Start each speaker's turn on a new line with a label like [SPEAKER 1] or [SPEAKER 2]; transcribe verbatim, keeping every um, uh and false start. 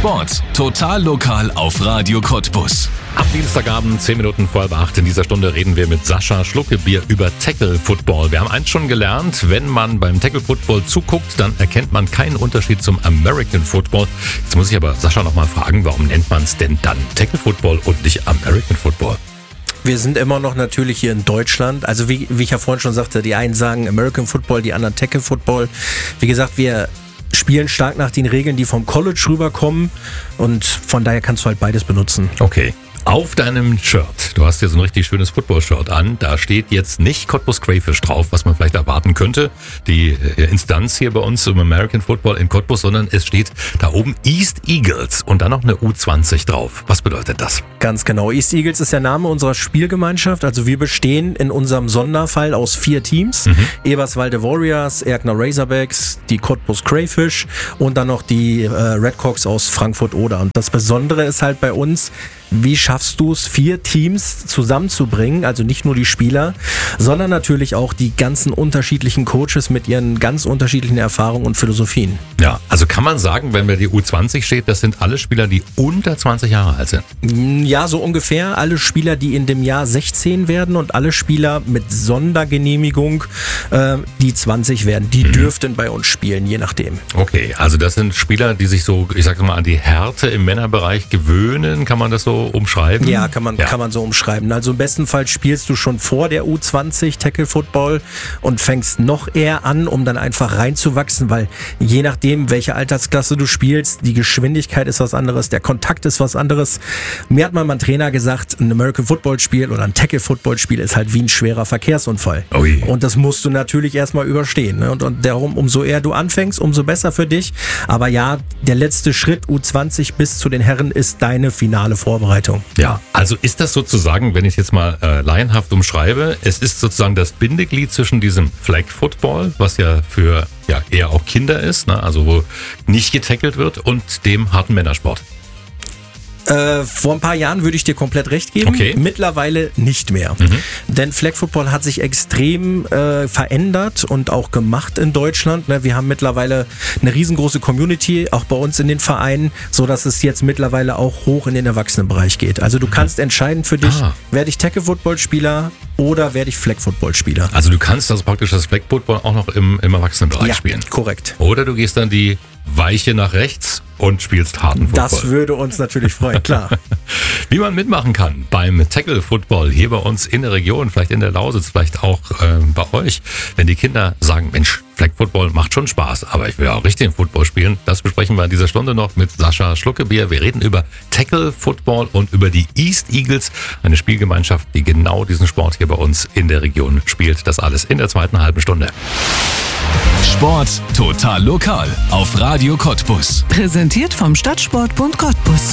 [SPEAKER 1] Sport, total lokal auf Radio Cottbus.
[SPEAKER 2] Am Dienstagabend, zehn Minuten vor halb acht. In dieser Stunde reden wir mit Sascha Schluckebier über Tackle Football. Wir haben eins schon gelernt, wenn man beim Tackle Football zuguckt, dann erkennt man keinen Unterschied zum American Football. Jetzt muss ich aber Sascha nochmal fragen, warum nennt man es denn dann Tackle Football und nicht American Football?
[SPEAKER 3] Wir sind immer noch natürlich hier in Deutschland. Also wie, wie ich ja vorhin schon sagte, die einen sagen American Football, die anderen Tackle Football. Wie gesagt, wir spielen stark nach den Regeln, die vom College rüberkommen, und von daher kannst du halt beides benutzen.
[SPEAKER 2] Okay. Auf deinem Shirt, du hast hier so ein richtig schönes Football-Shirt an, da steht jetzt nicht Cottbus Crayfish drauf, was man vielleicht erwarten könnte, die Instanz hier bei uns im American Football in Cottbus, sondern es steht da oben East Eagles und dann noch eine U zwanzig drauf. Was bedeutet das?
[SPEAKER 3] Ganz genau. East Eagles ist der Name unserer Spielgemeinschaft. Also wir bestehen in unserem Sonderfall aus vier Teams. Mhm. Eberswalde Warriors, Erkner Razorbacks, die Cottbus Crayfish und dann noch die äh, Redcocks aus Frankfurt-Oder. Und das Besondere ist halt bei uns, wie schaffst du es, vier Teams zusammenzubringen, also nicht nur die Spieler, sondern natürlich auch die ganzen unterschiedlichen Coaches mit ihren ganz unterschiedlichen Erfahrungen und Philosophien.
[SPEAKER 2] Ja, also kann man sagen, wenn bei der U zwanzig steht, das sind alle Spieler, die unter zwanzig Jahre alt sind?
[SPEAKER 3] Ja, so ungefähr. Alle Spieler, die in dem Jahr sechzehn werden und alle Spieler mit Sondergenehmigung, äh, die zwanzig werden, die mhm. dürften bei uns spielen, je nachdem.
[SPEAKER 2] Okay, also das sind Spieler, die sich so, ich sag mal, an die Härte im Männerbereich gewöhnen, kann man das so umschreiben?
[SPEAKER 3] Ja, kann man, ja. kann man so umschreiben. Also im besten Fall spielst du schon vor der U zwanzig Tackle Football und fängst noch eher an, um dann einfach reinzuwachsen, weil je nachdem, welche Altersklasse du spielst, die Geschwindigkeit ist was anderes, der Kontakt ist was anderes. Mir hat mal mein Trainer gesagt, ein American Football Spiel oder ein Tackle Football Spiel ist halt wie ein schwerer Verkehrsunfall. Ui. Und das musst du natürlich erstmal überstehen. Ne? Und, und darum, umso eher du anfängst, umso besser für dich. Aber ja, der letzte Schritt U zwanzig bis zu den Herren ist deine finale Vorbereitung.
[SPEAKER 2] Ja, also ist das sozusagen, wenn ich es jetzt mal äh, laienhaft umschreibe, es ist sozusagen das Bindeglied zwischen diesem Flag Football, was ja für ja eher auch Kinder ist, ne, also wo nicht getackelt wird, und dem harten Männersport.
[SPEAKER 3] Äh, vor ein paar Jahren würde ich dir komplett recht geben.
[SPEAKER 2] Okay.
[SPEAKER 3] Mittlerweile nicht mehr. Mhm. Denn Flag Football hat sich extrem äh, verändert und auch gemacht in Deutschland. Ne, wir haben mittlerweile eine riesengroße Community, auch bei uns in den Vereinen, so dass es jetzt mittlerweile auch hoch in den Erwachsenenbereich geht. Also du mhm. kannst entscheiden für dich, ah. werde ich Tackle Football Spieler oder werde ich Flag Football Spieler.
[SPEAKER 2] Also du kannst also praktisch das Flag Football auch noch im, im Erwachsenenbereich
[SPEAKER 3] ja,
[SPEAKER 2] spielen.
[SPEAKER 3] Korrekt.
[SPEAKER 2] Oder du gehst dann die Weiche nach rechts und spielst harten Football.
[SPEAKER 3] Das würde uns natürlich freuen, klar.
[SPEAKER 2] Wie man mitmachen kann beim Tackle Football hier bei uns in der Region, vielleicht in der Lausitz, vielleicht auch äh, bei euch, wenn die Kinder sagen, Mensch, Flag Football macht schon Spaß, aber ich will auch richtig Football spielen. Das besprechen wir in dieser Stunde noch mit Sascha Schluckebier. Wir reden über Tackle Football und über die East Eagles, eine Spielgemeinschaft, die genau diesen Sport hier bei uns in der Region spielt. Das alles in der zweiten halben Stunde.
[SPEAKER 1] Sport total lokal auf Radio Cottbus.
[SPEAKER 4] Präsentiert vom Stadtsportbund Cottbus.